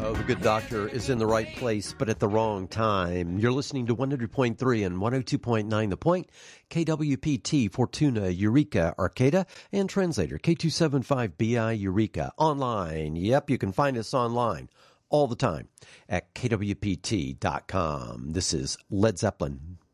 Oh, the good doctor is in the right place, but at the wrong time. You're listening to 100.3 and 102.9 The Point, KWPT, Fortuna, Eureka, Arcata, and translator K275BI Eureka. Online. Yep, you can find us online all the time at kwpt.com. This is Led Zeppelin.